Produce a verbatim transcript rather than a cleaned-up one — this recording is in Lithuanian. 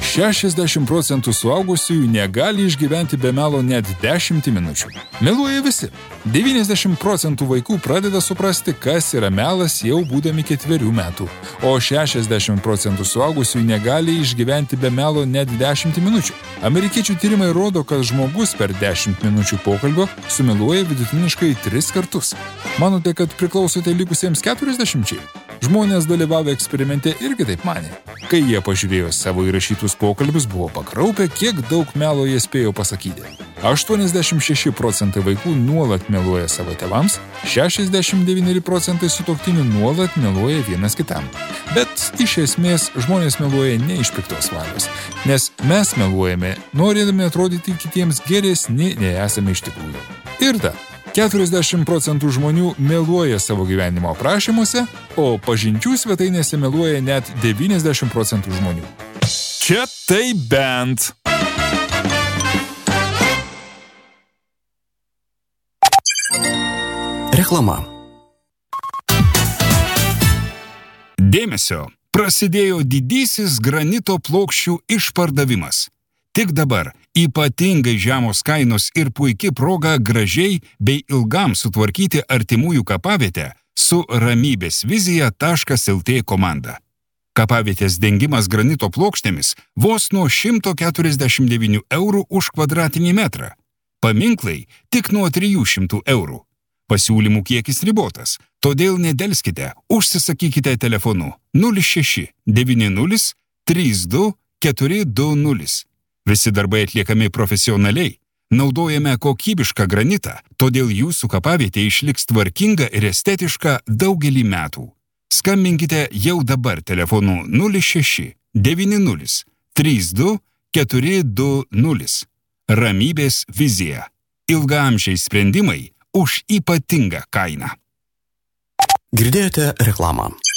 šešiasdešimt procentų suaugusiųjų negali išgyventi be melo net dešimt minučių. Meluoja visi. devyniasdešimt procentų vaikų pradeda suprasti, kas yra melas jau būdami ketverių metų, o šešiasdešimt procentų suaugusiųjų negali išgyventi be melo net dešimt minučių. Amerikiečių tyrimai rodo, kad žmogus per dešimt minučių pokalbio sumeluoja vidutiniškai tris kartus. Manote, kad priklausote likusiems keturiasdešimčiai? Žmonės dalyvavę eksperimente irgi taip manė. Kai jie pažiūrėjo savo įrašytus pokalbius, buvo pakraupę, kiek daug melo jie spėjo pasakyti. aštuoniasdešimt šeši procentai vaikų nuolat meluoja savo tėvams, šešiasdešimt devyni procentai sutuoktinių nuolat meluoja vienas kitam. Bet iš esmės žmonės meluoja ne iš piktos valios, nes mes meluojame, norėdami atrodyti kitiems geresni, nei esame iš tikrųjų. Ir dar. keturiasdešimt procentų žmonių meluoja savo gyvenimo aprašymuose, o pažinčių svetainėse meluoja net devyniasdešimt procentų žmonių. Čia tai bent. Reklama. Dėmesio! Prasidėjo didysis granito plokščių išpardavimas. Tik dabar ypatingai žemos kainos ir puiki proga gražiai bei ilgam sutvarkyti artimųjų kapavietę su ramybės vizija taškas lt komanda. Kapavietės dengimas granito plokštėmis vos nuo šimto keturiasdešimt devynių eurų už kvadratinį metrą. Paminklai tik nuo trijų šimtų eurų. Pasiūlymų kiekis ribotas, todėl nedelskite, užsisakykite telefonu nulis šeši devyni nulis trys du keturi du nulis. Visi darbai atliekami profesionaliai, naudojame kokybišką granitą, todėl jūsų kapavietė išliks tvarkinga ir estetiška daugelį metų. Skambinkite jau dabar telefonu nulis šeši devyni nulis trys du keturi du nulis. Ramybės vizija. Ilgaamžiai sprendimai už ypatingą kainą. Girdėjote reklamą.